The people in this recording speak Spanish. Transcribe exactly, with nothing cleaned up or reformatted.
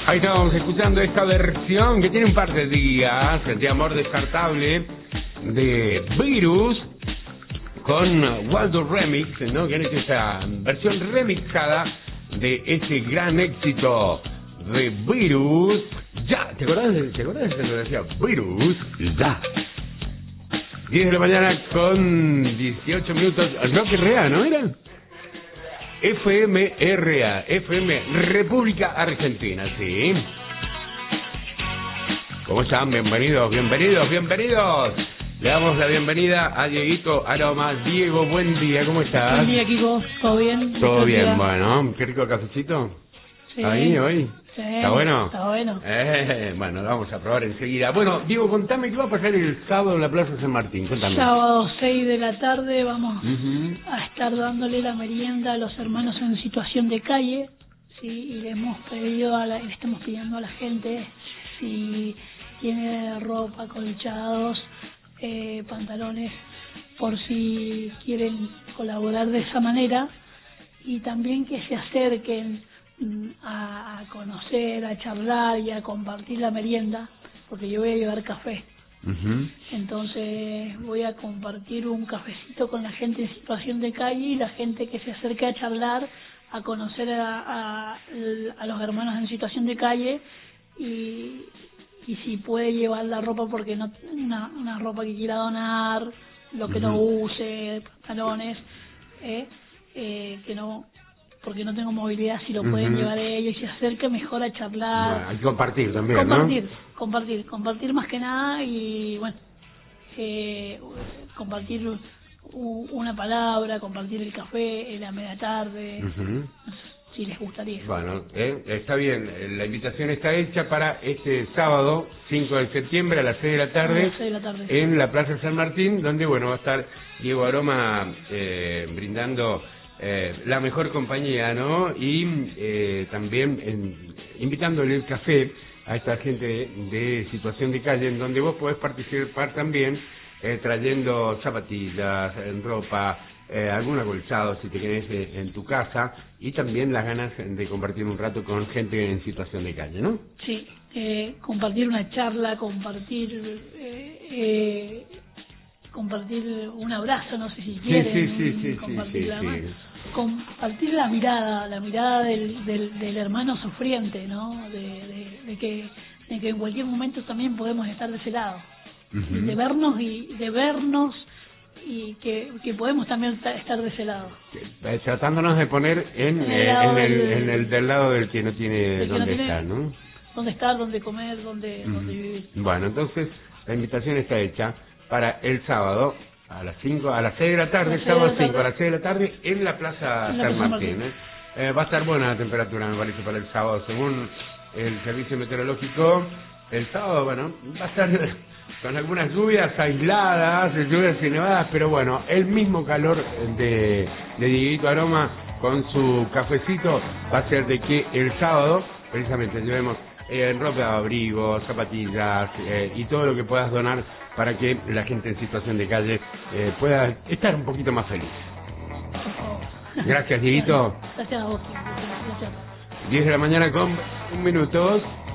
Ahí estábamos escuchando esta versión que tiene un par de días de Amor Descartable de Virus con Waldo Remix, ¿no? Que han hecho esa versión remixada de ese gran éxito de Virus. Ya, ¿te acordás de, ¿te acordás de esa que decía Virus? Ya. diez de la mañana con dieciocho minutos. Rock R A, ¿no era? F M R A, F M República Argentina, sí. ¿Cómo están? Bienvenidos, bienvenidos, bienvenidos. Le damos la bienvenida a Dieguito Aroma. Diego, buen día, ¿cómo estás? Buen día, Kiko. ¿Todo bien? Todo bien, bueno. ¿Qué rico cafecito? Sí. Ahí, hoy. Sí. ¿Está bueno? Está bueno. Eh, bueno, lo vamos a probar enseguida. Bueno, Diego, contame qué va a pasar el sábado en la Plaza San Martín. Contame. Sábado seis de la tarde vamos Uh-huh. a estar dándole la merienda a los hermanos en situación de calle. Sí, y le hemos pedido a la, le estamos pidiendo a la gente si tiene ropa, colchados, eh, pantalones, por si quieren colaborar de esa manera, y también que se acerquen A, a conocer, a charlar y a compartir la merienda, porque yo voy a llevar café. Uh-huh. Entonces voy a compartir un cafecito con la gente en situación de calle y la gente que se acerque a charlar, a conocer a, a, a los hermanos en situación de calle, y, y si puede llevar la ropa, porque no una, una ropa que quiera donar, lo que uh-huh. no use, pantalones, eh, eh, que no, porque no tengo movilidad, si lo uh-huh. pueden llevar ellos y se acerque mejor a charlar. Bueno, hay que compartir también, compartir, ¿no? Compartir, compartir más que nada, y bueno, eh, compartir u, una palabra, compartir el café en la media tarde, uh-huh. no sé si les gustaría. Bueno, eh, está bien, la invitación está hecha para este sábado, cinco de septiembre, a las seis de la tarde, a las seis de la tarde. En la Plaza San Martín, donde bueno va a estar Diego Aroma eh, brindando Eh, la mejor compañía, ¿no? Y eh, también en, invitándole el café a esta gente de, de situación de calle, en donde vos podés participar también eh, trayendo zapatillas, ropa, eh, algún acolchado si te querés eh, en tu casa, y también las ganas de compartir un rato con gente en situación de calle, ¿no? Sí, eh, compartir una charla, compartir eh, eh, compartir un abrazo, no sé si quieren, sí, sí, sí, sí, compartir, sí, la, sí, sí. compartir la mirada, la mirada del, del, del hermano sufriente, ¿no? De, de, de que de que en cualquier momento también podemos estar de ese lado, uh-huh. de vernos y de vernos y que, que podemos también estar de ese lado. Tratándonos de poner en, en, el, en, el, en el del lado del que no tiene dónde no estar, ¿no? Dónde estar, dónde comer, dónde, uh-huh. dónde vivir. Bueno, entonces la invitación está hecha para el sábado a las cinco, a las seis de la tarde, sábado cinco, a las seis de la tarde, en la Plaza en la San Plaza Martín. ¿eh? Eh, va a estar buena la temperatura, me parece, para el sábado, según el servicio meteorológico. El sábado, bueno, va a estar con algunas lluvias aisladas, lluvias y nevadas, pero bueno, el mismo calor de, de Dieguito Aroma con su cafecito va a ser de que el sábado, precisamente, llevemos eh, ropa, abrigo, zapatillas eh, y todo lo que puedas donar para que la gente en situación de calle eh, pueda estar un poquito más feliz. Gracias, Dieguito. Gracias a vos. Gracias. diez de la mañana con un minuto.